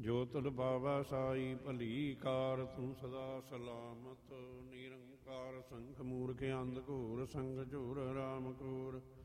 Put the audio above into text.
ਜੋ ਤੁਲ ਪਾਵੈ ਸਾਈ ਭਲੀ ਕਾਰ, ਤੂੰ ਸਦਾ ਸਲਾਮਤ। ਨਿਰੰਕਾਰ ਸੰਖ ਮੂਰਖ ਅੰਧ ਘੋਰ, ਸੰਗ ਝੂਰ ਰਾਮ ਕੋਰ।